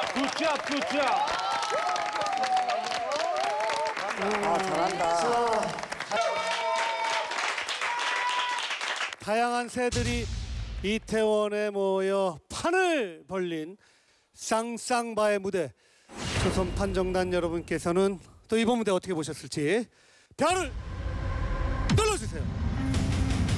굿잡 굿잡. 다양한 새들이 이태원에 모여 판을 벌린 쌍쌍바의 무대. 조선 판정단 여러분께서는 또 이번 무대 어떻게 보셨을지 별을 눌러주세요.